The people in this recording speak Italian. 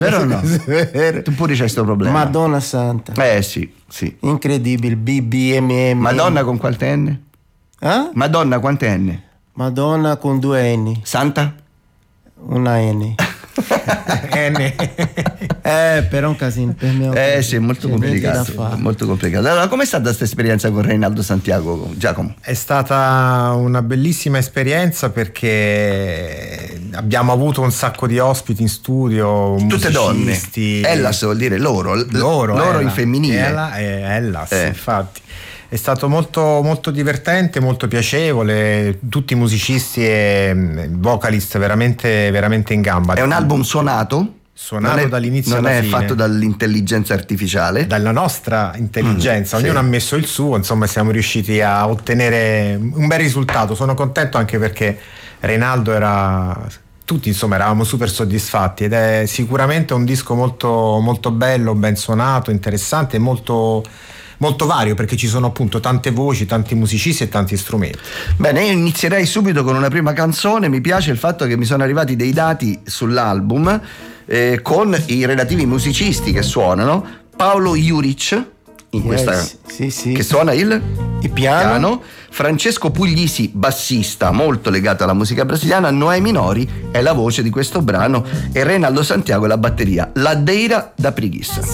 Vero o no? Tu pure c'hai questo problema. Madonna santa. Sì. Incredibile, BBMM. Madonna con quante N? Madonna quante N? Madonna con 2 N. Santa? Una N. Però è un casino per me. Sì, è molto complicato. Molto complicato. Allora, com'è stata questa esperienza con Reynaldo Santiago, Giacomo? È stata una bellissima esperienza perché abbiamo avuto un sacco di ospiti in studio, tutte musicisti. Donne. Ellas vuol dire loro in femminile. Ellas, infatti. È stato molto, molto divertente, molto piacevole, tutti musicisti e vocalist veramente, veramente in gamba. È un album suonato dall'inizio alla fine. Non è fatto dall'intelligenza artificiale. Dalla nostra intelligenza, ognuno ha messo il suo, insomma siamo riusciti a ottenere un bel risultato. Sono contento anche perché Reynaldo tutti insomma eravamo super soddisfatti ed è sicuramente un disco molto, molto bello, ben suonato, interessante e molto vario, perché ci sono appunto tante voci, tanti musicisti e tanti strumenti. Bene, io inizierei subito con una prima canzone. Mi piace il fatto che mi sono arrivati dei dati sull'album con i relativi musicisti che suonano. Paolo Juric in questa che suona il piano. Francesco Puglisi, bassista, molto legato alla musica brasiliana. Noemi Nori è la voce di questo brano e Reynaldo Santiago è la batteria. Ladeira da Preguiça.